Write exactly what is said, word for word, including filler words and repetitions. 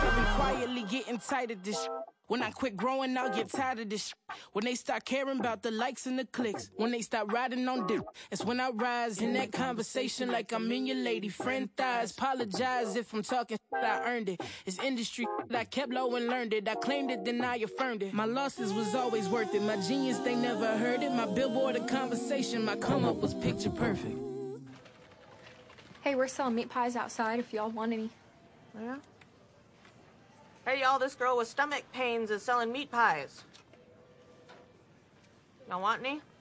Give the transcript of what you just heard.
I've been quietly getting tired of this shit. When I quit growing, I'll get tired of this shit. When they start caring about the likes and the clicks. When they start riding on dick. It's when I rise in that conversation like I'm in your lady friend thighs. Apologize if I'm talking shit, I earned it. It's industry shit, I kept low and learned it. I claimed it, then I affirmed it. My losses was always worth it. My genius, they never heard it. My billboard of conversation, my come up was picture perfect. Hey, we're selling meat pies outside if y'all want any. Yeah? Hey, y'all, this girl with stomach pains is selling meat pies. Y'all want any?